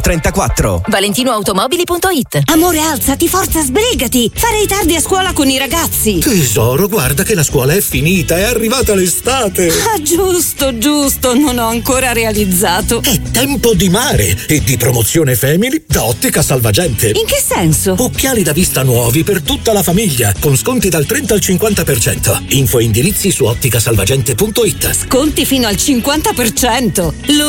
34. ValentinoAutomobili.it. Amore, alzati, forza, sbrigati! Farei tardi a scuola con i ragazzi! Tesoro, guarda che la scuola è finita, è arrivata l'estate! Ah, giusto, non ho ancora realizzato. È tempo di mare e di promozione Family da Ottica Salvagente. In che senso? Occhiali da vista nuovi per tutta la famiglia, con sconti dal 30 al 50%. Info e indirizzi su otticasalvagente.it. Sconti fino al 50%!